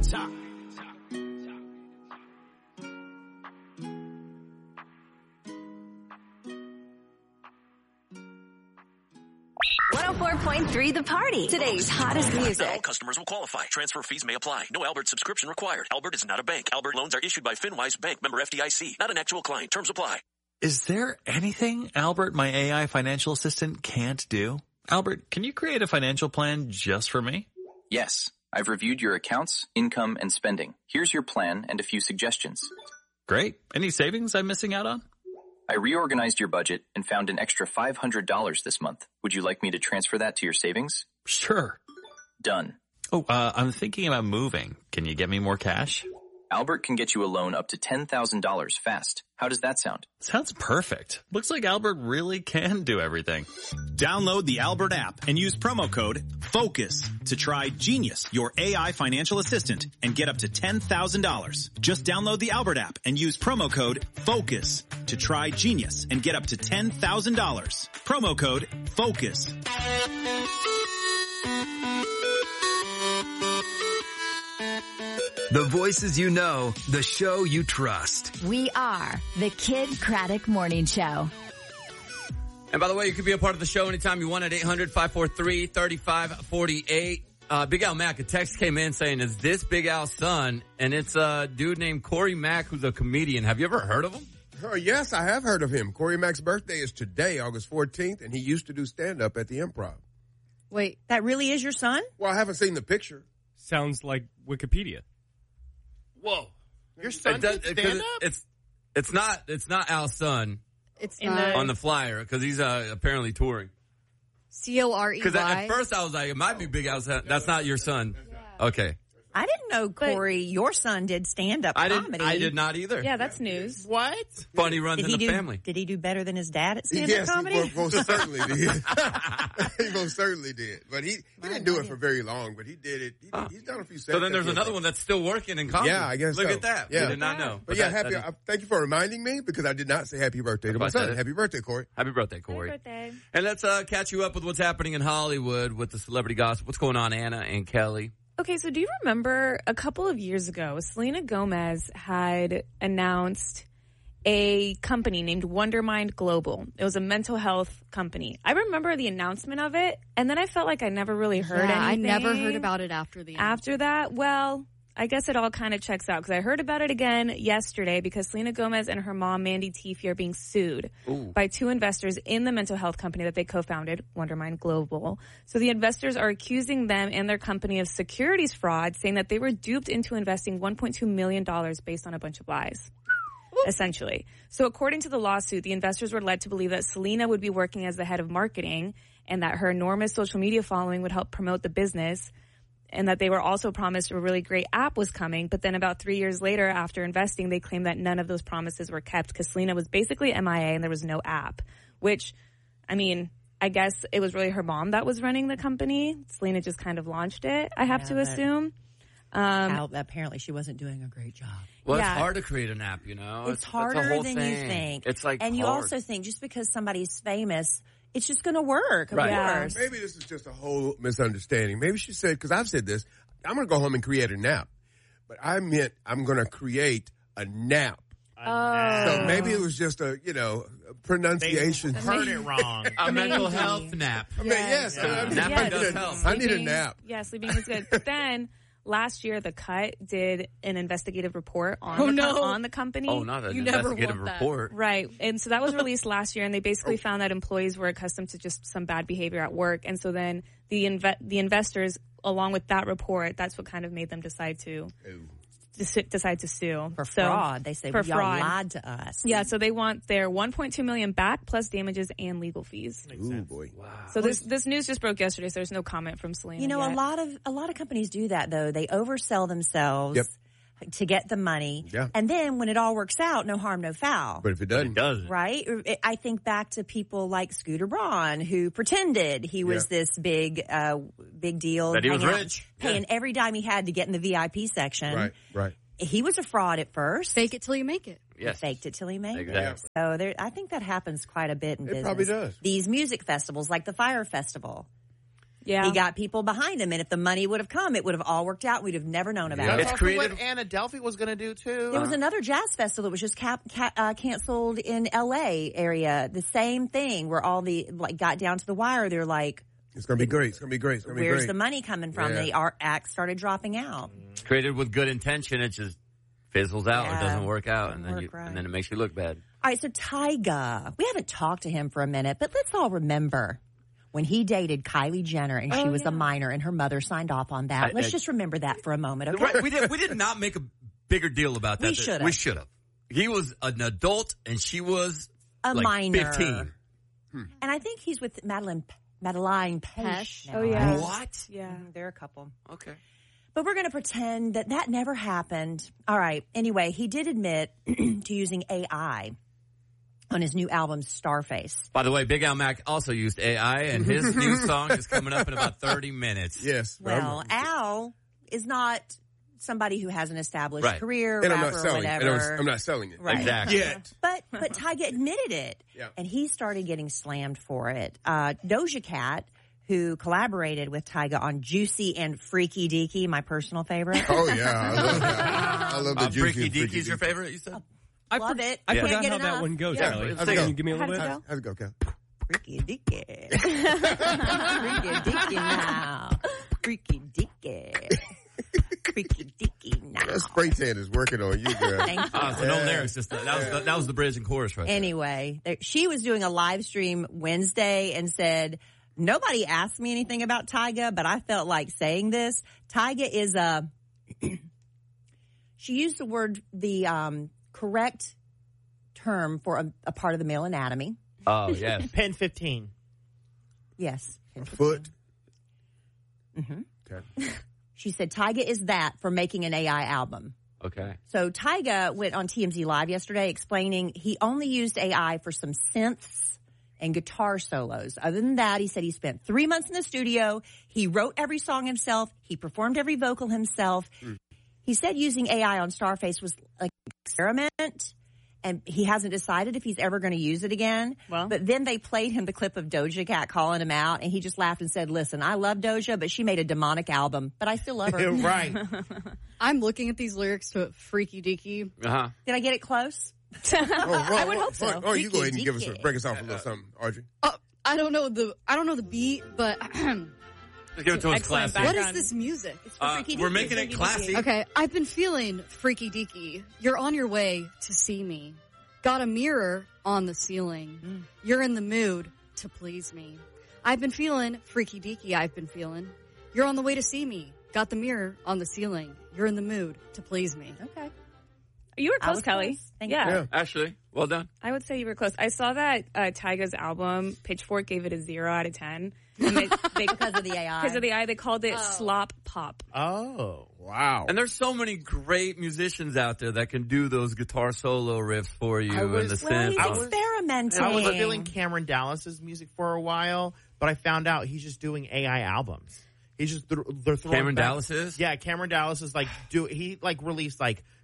.3 The Party. Today's hottest music. Not all customers will qualify. Transfer fees may apply. No Albert subscription required. Albert is not a bank. Albert loans are issued by FinWise Bank, member FDIC. Not an actual client. Terms apply. Is there anything Albert, my AI financial assistant, can't do? Albert, can you create a financial plan just for me? Yes. I've reviewed your accounts, income, and spending. Here's your plan and a few suggestions. Great. Any savings I'm missing out on? I reorganized your budget and found an extra $500 this month. Would you like me to transfer that to your savings? Sure. Done. Oh, I'm thinking about moving. Can you get me more cash? Albert can get you a loan up to $10,000 fast. How does that sound? Sounds perfect. Looks like Albert really can do everything. Download the Albert app and use promo code FOCUS to try Genius, your AI financial assistant, and get up to $10,000. Just download the Albert app and use promo code FOCUS to try Genius and get up to $10,000. Promo code FOCUS. The voices you know, the show you trust. We are the Kid Craddock Morning Show. And by the way, you can be a part of the show anytime you want at 800-543-3548. Big Al Mack, a text came in saying, is this Big Al's son? And it's a dude named Corey Mack, who's a comedian. Have you ever heard of him? Oh, yes, I have heard of him. Corey Mack's birthday is today, August 14th, and he used to do stand-up at the Improv. Wait, that really is your son? Well, I haven't seen the picture. Sounds like Wikipedia. Whoa. Your son did stand up? It's not Al's son. It's on the flyer because he's apparently touring. Corey. Because at first I was like, it might be Big Al's son. That's not your son. Yeah. Okay. I didn't know, Corey, your son did stand-up comedy. I did not either. Yeah, that's news. What? Funny runs in the family. Did he do better than his dad at stand-up comedy? Yes, he most certainly did. He most certainly did. But he didn't do it for very long, but he did it. He's done a few sets. So then there's another one that's still working in comedy. Yeah, I guess Look so. at that. Yeah. We did not know. But thank you for reminding me because I did not say happy birthday to my son. Happy birthday, Corey. Happy birthday, Corey. Happy birthday. And let's catch you up with what's happening in Hollywood with the celebrity gossip. What's going on, Anna and Kelly? Okay, so do you remember a couple of years ago, Selena Gomez had announced a company named Wondermind Global. It was a mental health company. I remember the announcement of it, and then I felt like I never really heard anything. I never heard about it after the announcement. After that, well, I guess it all kind of checks out because I heard about it again yesterday because Selena Gomez and her mom, Mandy Teefey, are being sued by two investors in the mental health company that they co-founded, Wondermind Global. So the investors are accusing them and their company of securities fraud, saying that they were duped into investing $1.2 million based on a bunch of lies. Essentially. So according to the lawsuit, the investors were led to believe that Selena would be working as the head of marketing and that her enormous social media following would help promote the business, and that they were also promised a really great app was coming. But then about 3 years later, after investing, they claimed that none of those promises were kept because Selena was basically MIA and there was no app, which, I mean, I guess it was really her mom that was running the company. Selena just kind of launched it, I have to assume. Apparently she wasn't doing a great job. Well, it's hard to create an app, you know. It's harder a whole than thing. you think. It's like And you hard. also think just because somebody's famous, it's just going to work, of course. Maybe this is just a whole misunderstanding. Maybe she said, because I've said this, I'm going to go home and create a nap. But I meant I'm going to create a nap. So maybe it was just a pronunciation. They heard it wrong. A mental health nap. I mean, yes. Napping does help. I need a nap. Yeah, sleeping is good. But then last year, The Cut did an investigative report on the company. Oh, not an investigative report. Right. And so that was released last year, and they basically found that employees were accustomed to just some bad behavior at work. And so then the investors, along with that report, that's what kind of made them decide to sue. For fraud. They say, for y'all fraud. lied to us. Yeah, so they want their $1.2 million back plus damages and legal fees. Ooh, boy. Wow. So this news just broke yesterday, so there's no comment from Selena. You know, yet. a lot of companies do that though. They oversell themselves to get the money. Yeah. And then when it all works out, no harm, no foul. But if it doesn't. Right? I think back to people like Scooter Braun who pretended he was this big deal. That he was rich. Paying every dime he had to get in the VIP section. Right. He was a fraud at first. Fake it till you make it. Yes. Faked it till he made it. Exactly. So I think that happens quite a bit in business. It probably does. These music festivals, like the Fire Festival. Yeah. He got people behind him, and if the money would have come, it would have all worked out. We'd have never known about it. That's also what Anna Delphi was going to do, too. There was another jazz festival that was just canceled in L.A. area. The same thing where all the, got down to the wire. They're like, it's going to be great. It's going to be great. It's going to be where's great. the money coming from? Yeah. The acts started dropping out. Created with good intention, it just fizzles out or doesn't work out, and then it makes you look bad. All right, so Tyga, we haven't talked to him for a minute, but let's all remember when he dated Kylie Jenner and she was a minor and her mother signed off on that. Let's just remember that for a moment, okay? Right, we did not make a bigger deal about that. We should have. He was an adult and she was a minor. 15. And I think he's with Madeline Pesh. Oh, yeah. What? Yeah. They're a couple. Okay. But we're going to pretend that never happened. All right. Anyway, he did admit to using AI on his new album, Starface. By the way, Big Al Mac also used AI, and his new song is coming up in about 30 minutes. Yes. Well, Al is not somebody who has an established career, and rapper, I'm not selling or whatever. I'm not selling it. Right. Exactly. Yet. But Tyga admitted it. Yeah. And he started getting slammed for it. Doja Cat, who collaborated with Tyga on Juicy and Freaky Deaky, my personal favorite. Oh, yeah. I love that. I love the Juicy Freaky Deaky's your favorite, you said? Love it. I Can't forgot get how enough. that one goes, Yeah. Kelly. How's So it go? can you give me a little bit? How's it go, Cal? Freaky Deaky. Freaky Deaky now. Freaky Deaky. Freaky Deaky now. That spray tan is working on you, girl. Thank you. So no lyrics. Just that was the bridge and chorus right there. Anyway, she was doing a live stream Wednesday and said, nobody asked me anything about Tyga, but I felt like saying this. Tyga is she used the correct term for a part of the male anatomy. Oh, yes. Pen 15. Yes. A foot. Mm-hmm. Okay. She said Tyga is that for making an AI album. Okay. So Tyga went on TMZ Live yesterday explaining he only used AI for some synths and guitar solos. Other than that, he said he spent 3 months in the studio. He wrote every song himself. He performed every vocal himself. He said using AI on Starface was like an experiment, and he hasn't decided if he's ever going to use it again. Well. But then they played him the clip of Doja Cat calling him out, and he just laughed and said, listen, I love Doja, but she made a demonic album, but I still love her. Right. I'm looking at these lyrics to Freaky Deaky. Uh-huh. Did I get it close? I would hope so. Oh, you go ahead and break us off a little something, Audrey. I don't know the beat, but Give it to us Excellent classy. what is this music? We're making it classy. Okay, I've been feeling freaky deaky. You're on your way to see me. Got a mirror on the ceiling. You're in the mood to please me. I've been feeling freaky deaky. I've been feeling. You're on the way to see me. Got the mirror on the ceiling. You're in the mood to please me. Okay. You were I close, was Kelly. close. Thank Yeah. you. Ashley, well done. I would say you were close. I saw that Tyga's album, Pitchfork gave it a 0 out of 10. And Because of the AI. Because of the AI, they called it slop pop. Oh. Wow. And there's so many great musicians out there that can do those guitar solo riffs for you and the synth. He's experimenting. I was feeling Cameron Dallas's music for a while, but I found out he's just doing AI albums. He's just they're throwing Cameron back. Dallas is? Yeah, Cameron Dallas is he released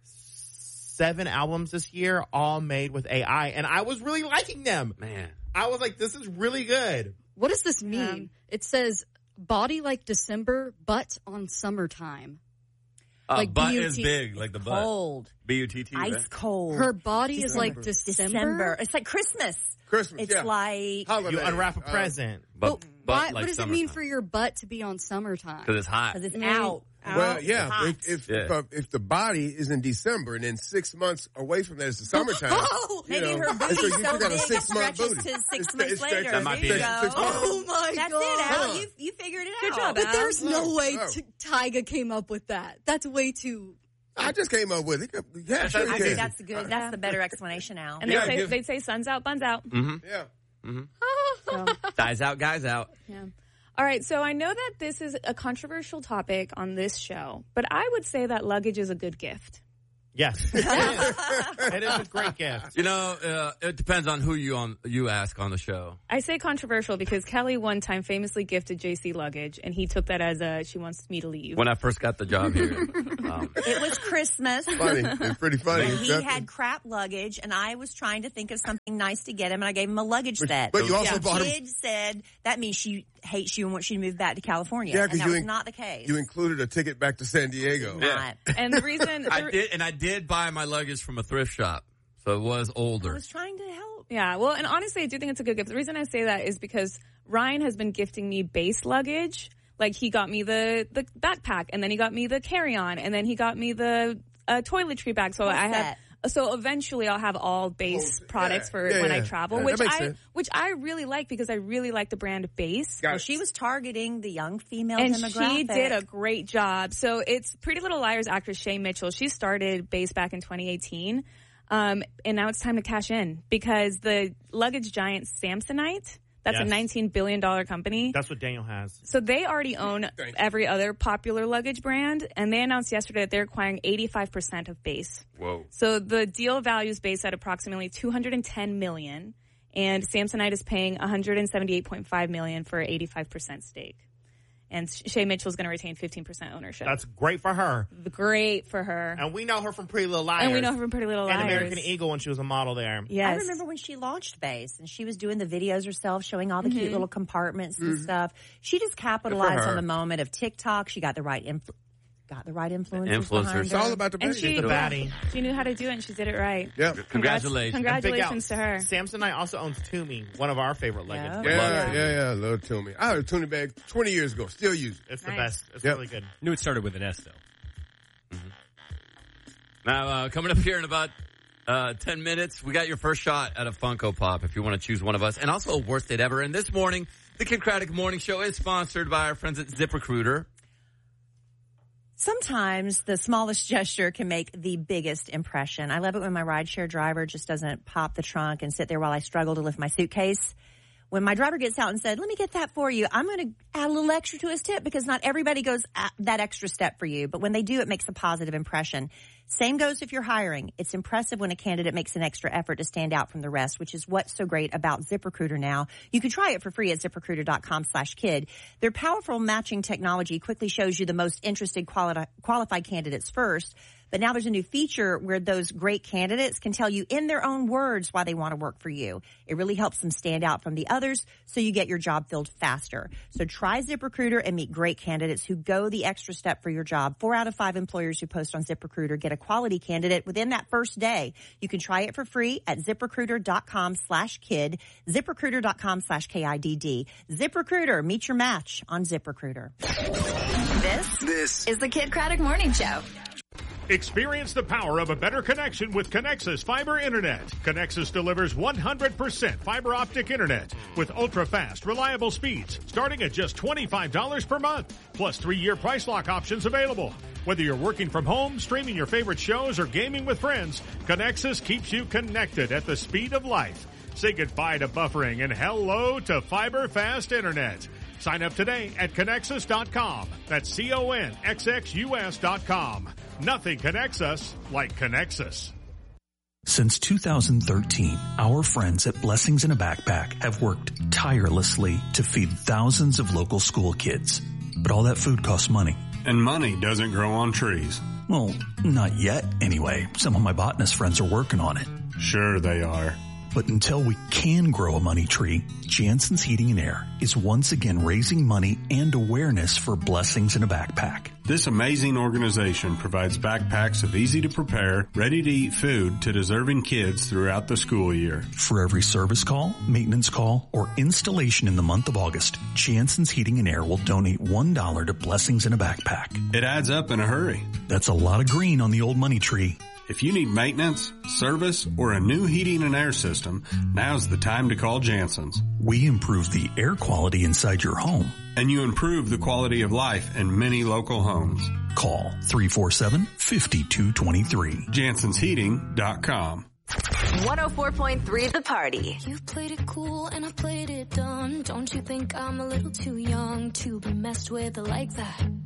7 albums this year, all made with AI, and I was really liking them. Man. I was like, this is really good. What does this mean? It says body like December, butt on summertime. Like butt B-U-T- is big, like the butt. Cold. B-U-T-T, Ice right? cold. Her body is like December. It's like Christmas. Christmas, It's yeah. like Holiday. You unwrap a present. But Why, like what does it mean for your butt to be on summertime? Because it's hot. because it's out. Well, yeah. Hot. If the body is in December and then 6 months away from that is the summertime. Oh, Maybe you know, her booty's so you so got a big it 6 month stretches booty. to 6 It months stretches later. That might There be you it. go. 6 months. Oh my That's god! it, Al. You figured it Good out. job, But Al. there's no way Oh. Tyga came up with that. That's way too. I just came up with it. Yeah, sure I you think can. that's good. That's the better explanation, Al. And they'd say sun's out, buns out. Yeah. So, Guys out, guys out. yeah. All right, so I know that this is a controversial topic on this show, but I would say that luggage is a good gift. Yes. It is a great gift. You know, it depends on who you ask on the show. I say controversial because Kelly one time famously gifted JC luggage, and he took that as she wants me to leave. When I first got the job here. It was Christmas. Funny. It's pretty funny. And he had crap luggage, and I was trying to think of something nice to get him, and I gave him a luggage set. But you also bought him. Kid said that means she hates you and wants you to move back to California. Yeah, and that you was not the case. You included a ticket back to San Diego. Not. And the reason I did buy my luggage from a thrift shop, so it was older. I was trying to help. Yeah, well, and honestly, I do think it's a good gift. The reason I say that is because Ryan has been gifting me base luggage. Like, he got me the backpack, and then he got me the carry-on, and then he got me the toiletry bag. So So eventually I'll have all base products for when I travel, which I really like because I really like the brand Base. Well, she was targeting the young female and demographic. she did a great job. So it's Pretty Little Liars actress Shay Mitchell. She started Base back in 2018. And now it's time to cash in because the luggage giant Samsonite, that's a $19 billion company. That's what Daniel has. So they already own every other popular luggage brand, and they announced yesterday that they're acquiring 85% of Base. Whoa. So the deal values Base at approximately $210 million, and Samsonite is paying $178.5 million for an 85% stake. And Shay Mitchell's going to retain 15% ownership. That's great for her. Great for her. And we know her from Pretty Little Liars. And we know her from Pretty Little Liars. And American Eagle when she was a model there. Yes. I remember when she launched Base and she was doing the videos herself, showing all the cute little compartments and stuff. She just capitalized on the moment of TikTok. She got the right influencers. It's all about the and baddie. She knew how to do it, and she did it right. Yeah. Congratulations. Congratulations to her. Samsonite also owns Tumi, one of our favorite luggage. Yeah, I love Tumi. I had a Tumi bag 20 years ago. Still use it. It's the best. It's really good. Knew it started with an S, though. Now, coming up here in about 10 minutes, we got your first shot at a Funko Pop if you want to choose one of us. And also a worst date ever. And this morning, the Kid Craddock Morning Show is sponsored by our friends at ZipRecruiter. Sometimes the smallest gesture can make the biggest impression. I love it when my rideshare driver just doesn't pop the trunk and sit there while I struggle to lift my suitcase. When my driver gets out and said, let me get that for you, I'm going to add a little extra to his tip because not everybody goes that extra step for you. But when they do, it makes a positive impression. Same goes if you're hiring. It's impressive when a candidate makes an extra effort to stand out from the rest, which is what's so great about ZipRecruiter now. You can try it for free at ZipRecruiter.com/kid. Their powerful matching technology quickly shows you the most interested qualified candidates first. But now there's a new feature where those great candidates can tell you in their own words why they want to work for you. It really helps them stand out from the others so you get your job filled faster. So try ZipRecruiter and meet great candidates who go the extra step for your job. 4 out of 5 employers who post on ZipRecruiter get a quality candidate within that first day. You can try it for free at ZipRecruiter.com/kid, ZipRecruiter.com/KIDD. ZipRecruiter, meet your match on ZipRecruiter. This is the Kid Craddock Morning Show. Experience the power of a better connection with Connexus Fiber Internet. Connexus delivers 100% fiber optic internet with ultra-fast, reliable speeds starting at just $25 per month, plus 3-year price lock options available. Whether you're working from home, streaming your favorite shows, or gaming with friends, Connexus keeps you connected at the speed of life. Say goodbye to buffering and hello to fiber fast internet. Sign up today at Connexus.com. That's CONXXUS.com. Nothing connects us like Connexus. Since 2013, our friends at Blessings in a Backpack have worked tirelessly to feed thousands of local school kids. But all that food costs money. And money doesn't grow on trees. Well, not yet, anyway. Some of my botanist friends are working on it. Sure they are. But until we can grow a money tree, Jansen's Heating and Air is once again raising money and awareness for Blessings in a Backpack. This amazing organization provides backpacks of easy-to-prepare, ready-to-eat food to deserving kids throughout the school year. For every service call, maintenance call, or installation in the month of August, Jansen's Heating and Air will donate $1 to Blessings in a Backpack. It adds up in a hurry. That's a lot of green on the old money tree. If you need maintenance, service, or a new heating and air system, now's the time to call Jansen's. We improve the air quality inside your home. And you improve the quality of life in many local homes. Call 347-5223. JansensHeating.com. 104.3 The Party. You played it cool and I played it dumb. Don't you think I'm a little too young to be messed with like that?